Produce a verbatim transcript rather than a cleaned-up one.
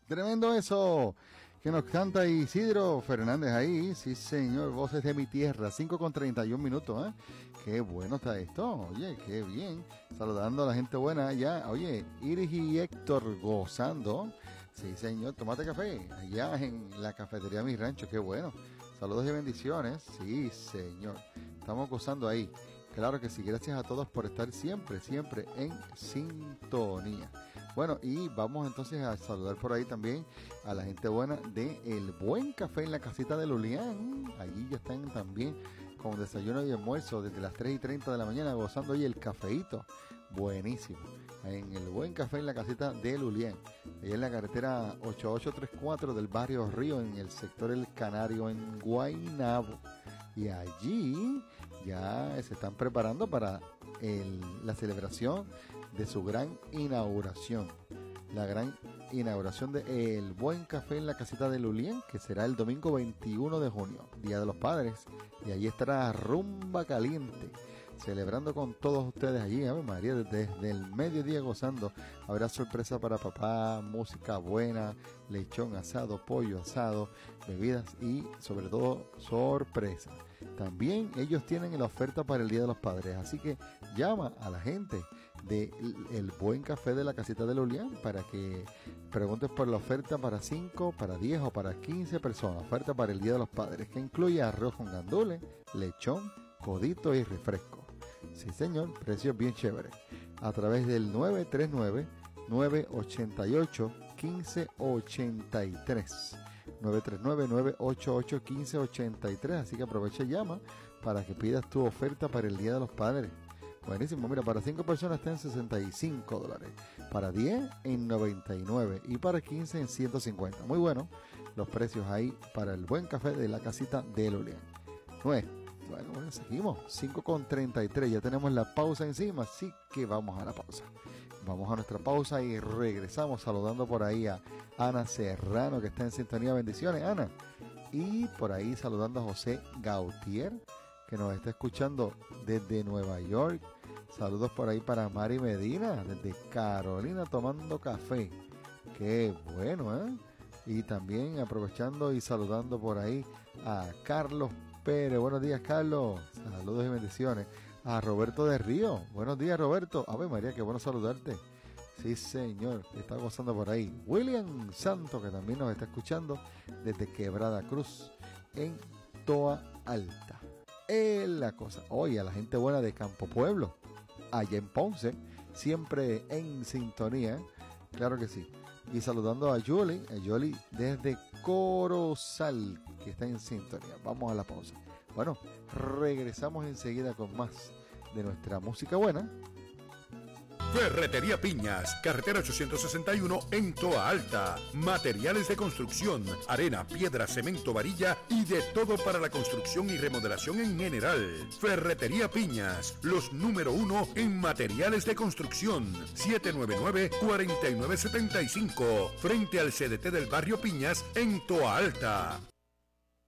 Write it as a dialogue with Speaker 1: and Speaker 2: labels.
Speaker 1: Tremendo eso que nos canta Isidro Fernández ahí. Sí, señor, voces de mi tierra. cinco con treinta y un minutos, ¿eh? Qué bueno está esto. Oye, qué bien. Saludando a la gente buena allá. Oye, Iris y Héctor gozando. Sí, señor, tomate café. Allá en la cafetería Mi Rancho. Qué bueno. Saludos y bendiciones. Sí, señor. Estamos gozando ahí. Claro que sí. Gracias a todos por estar siempre, siempre en sintonía. Bueno, y vamos entonces a saludar por ahí también a la gente buena de El Buen Café en la casita de Lulián. Allí ya están también con desayuno y almuerzo desde las tres y treinta de la mañana gozando hoy el cafeíto. Buenísimo. En El Buen Café en la casita de Lulián. Ahí en la carretera ochenta y ocho treinta y cuatro del barrio Río, en el sector El Canario, en Guaynabo. Y allí ya se están preparando para el, la celebración de su gran inauguración. La gran inauguración de El Buen Café en la casita de Lulián, que será el domingo veintiuno de junio, Día de los Padres. Y allí estará Rumba Caliente, celebrando con todos ustedes allí, Ave María, desde, desde el mediodía gozando. Habrá sorpresa para papá, música buena, lechón asado, pollo asado, bebidas y sobre todo sorpresa. También ellos tienen la oferta para el Día de los Padres, así que llama a la gente de El Buen Café de la casita de Lulián para que preguntes por la oferta para cinco, para diez o para quince personas. Oferta para el Día de los Padres, que incluye arroz con gandules, lechón, codito y refresco. Sí, señor, precios bien chéveres. A través del nueve tres nueve, nueve ocho ocho, uno cinco ocho tres. nueve tres nueve, nueve ocho ocho, uno cinco ocho tres. Así que aprovecha y llama para que pidas tu oferta para el Día de los Padres. Buenísimo, mira, para cinco personas está en sesenta y cinco dólares, para diez en noventa y nueve y para quince en ciento cincuenta. Muy bueno los precios ahí para El Buen Café de la casita de Lulián. Bueno, bueno, bueno, seguimos, cinco con treinta y tres, ya tenemos la pausa encima, así que vamos a la pausa. Vamos a nuestra pausa y regresamos saludando por ahí a Ana Serrano, que está en sintonía. Bendiciones, Ana. Y por ahí saludando a José Gautier, que nos está escuchando desde Nueva York. Saludos por ahí para Mari Medina, desde Carolina, tomando café. Qué bueno, ¿eh? Y también aprovechando y saludando por ahí a Carlos Pérez. Buenos días, Carlos. Saludos y bendiciones. A Roberto de Río. Buenos días, Roberto. Ave María, qué bueno saludarte. Sí, señor, que está gozando por ahí. William Santo, que también nos está escuchando desde Quebrada Cruz, en Toa Alta. Es la cosa. Oye, a la gente buena de Campo Pueblo, allá en Ponce, siempre en sintonía. Claro que sí. Y saludando a Julie, a Julie desde Corozal, que está en sintonía. Vamos a la pausa. Bueno, regresamos enseguida con más de nuestra música buena.
Speaker 2: Ferretería Piñas, carretera ochocientos sesenta y uno en Toa Alta. Materiales de construcción, arena, piedra, cemento, varilla y de todo para la construcción y remodelación en general. Ferretería Piñas, los número uno en materiales de construcción. siete nueve nueve, cuatro nueve siete cinco, frente al C D T del barrio Piñas en Toa Alta.